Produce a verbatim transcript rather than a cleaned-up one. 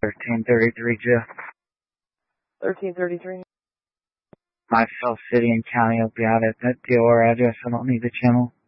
thirteen thirty-three, Jeff. thirteen thirty-three. Myself, city and county will be out at that D O R address. I don't need the channel.